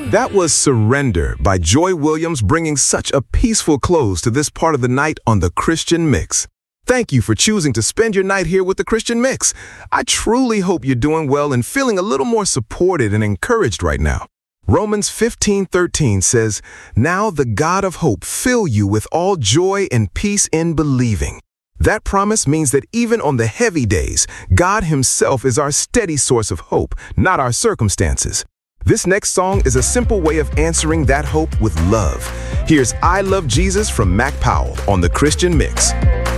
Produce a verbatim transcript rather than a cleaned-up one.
That was Surrender by Joy Williams, bringing such a peaceful close to this part of the night on the Christian Mix. Thank you for choosing to spend your night here with the Christian Mix. I truly hope you're doing well and feeling a little more supported and encouraged right now. Romans fifteen thirteen says, "Now the God of hope fill you with all joy and peace in believing." That promise means that even on the heavy days, God Himself is our steady source of hope, not our circumstances. This next song is a simple way of answering that hope with love. Here's I Love Jesus from Mac Powell on the Christian Mix.